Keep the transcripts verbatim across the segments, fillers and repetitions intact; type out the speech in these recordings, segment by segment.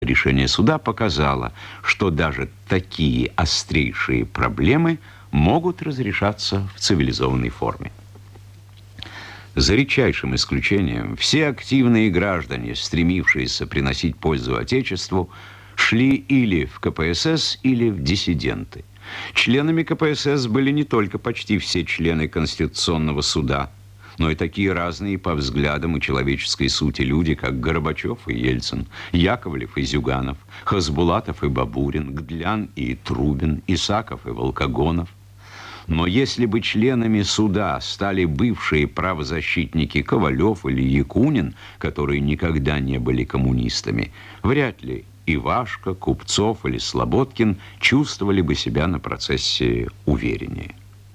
Решение суда показало, что даже такие острейшие проблемы могут разрешаться в цивилизованной форме. За редчайшим исключением, все активные граждане, стремившиеся приносить пользу Отечеству, шли или в ка пэ эс эс, или в диссиденты. Членами ка пэ эс эс были не только почти все члены Конституционного суда, но и такие разные по взглядам и человеческой сути люди, как Горбачев и Ельцин, Яковлев и Зюганов, Хасбулатов и Бабурин, Гдлян и Трубин, Исаков и Волкогонов. Но если бы членами суда стали бывшие правозащитники Ковалев или Якунин, которые никогда не были коммунистами, вряд ли Ивашко, Купцов или Слободкин чувствовали бы себя на процессе увереннее.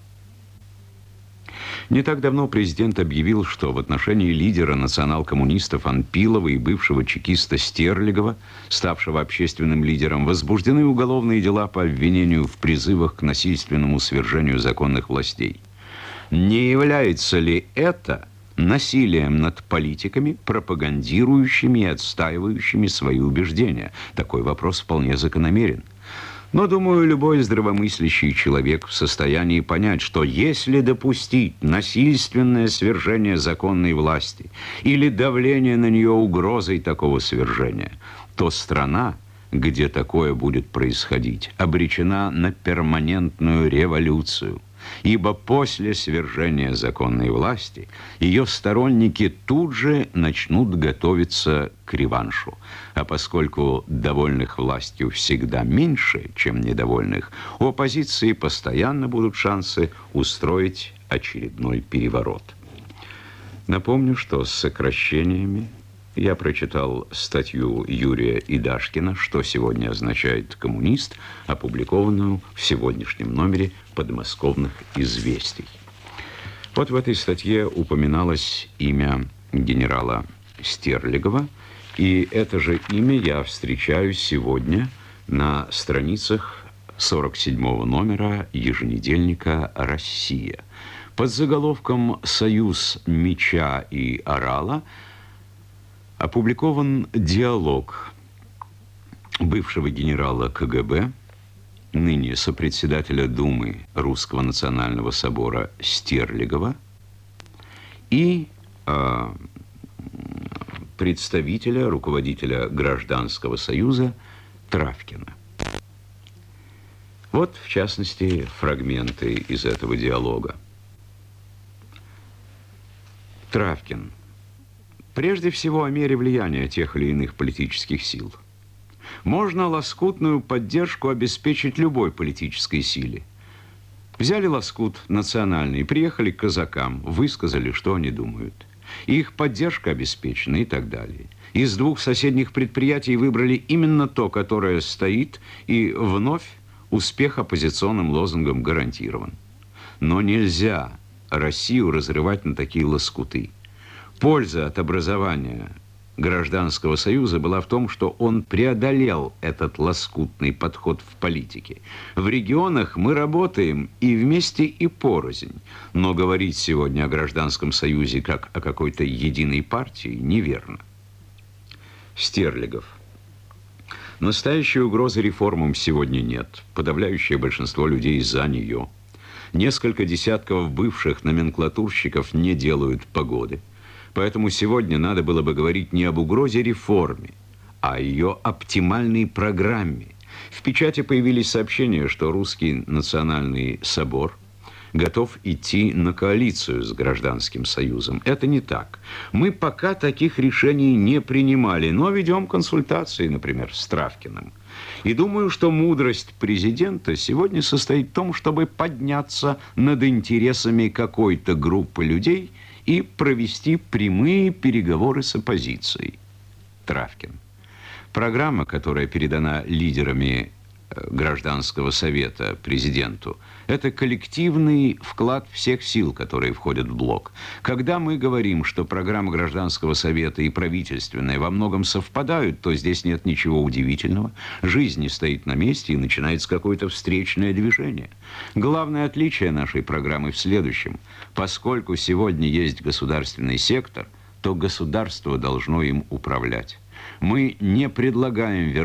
Не так давно президент объявил, что в отношении лидера национал-коммунистов Анпилова и бывшего чекиста Стерлигова, ставшего общественным лидером, возбуждены уголовные дела по обвинению в призывах к насильственному свержению законных властей. Не является ли это насилием над политиками, пропагандирующими и отстаивающими свои убеждения? Такой вопрос вполне закономерен. Но, думаю, любой здравомыслящий человек в состоянии понять, что если допустить насильственное свержение законной власти или давление на нее угрозой такого свержения, то страна, где такое будет происходить, обречена на перманентную революцию. Ибо после свержения законной власти ее сторонники тут же начнут готовиться к реваншу. А поскольку довольных властью всегда меньше, чем недовольных, у оппозиции постоянно будут шансы устроить очередной переворот. Напомню, что с сокращениями я прочитал статью Юрия Идашкина «Что сегодня означает коммунист», опубликованную в сегодняшнем номере подмосковных «Известий». Вот в этой статье упоминалось имя генерала Стерлигова, и это же имя я встречаю сегодня на страницах сорок седьмого номера еженедельника «Россия». Под заголовком «Союз меча и орала» опубликован диалог бывшего генерала ка гэ бэ, ныне сопредседателя Думы Русского национального собора Стерлигова и э, представителя, руководителя Гражданского союза Травкина. Вот, в частности, фрагменты из этого диалога. Травкин. Прежде всего о мере влияния тех или иных политических сил. Можно лоскутную поддержку обеспечить любой политической силе. Взяли лоскут национальный, приехали к казакам, высказали, что они думают. Их поддержка обеспечена и так далее. Из двух соседних предприятий выбрали именно то, которое стоит, и вновь успех оппозиционным лозунгам гарантирован. Но нельзя Россию разрывать на такие лоскуты. Польза от образования Гражданского союза была в том, что он преодолел этот лоскутный подход в политике. В регионах мы работаем и вместе, и порознь. Но говорить сегодня о Гражданском союзе как о какой-то единой партии неверно. Стерлигов. Настоящей угрозы реформам сегодня нет. Подавляющее большинство людей за нее. Несколько десятков бывших номенклатурщиков не делают погоды. Поэтому сегодня надо было бы говорить не об угрозе реформе, а о ее оптимальной программе. В печати появились сообщения, что Русский национальный собор готов идти на коалицию с Гражданским союзом. Это не так. Мы пока таких решений не принимали, но ведем консультации, например, с Травкиным. И думаю, что мудрость президента сегодня состоит в том, чтобы подняться над интересами какой-то группы людей и провести прямые переговоры с оппозицией. Травкин. Программа, которая передана лидерами Гражданского совета президенту, это коллективный вклад всех сил, которые входят в блок. Когда мы говорим, что программа Гражданского совета и правительственная во многом совпадают, то здесь нет ничего удивительного. Жизнь не стоит на месте и начинается какое-то встречное движение. Главное отличие нашей программы в следующем. Поскольку сегодня есть государственный сектор, то государство должно им управлять. Мы не предлагаем вернуть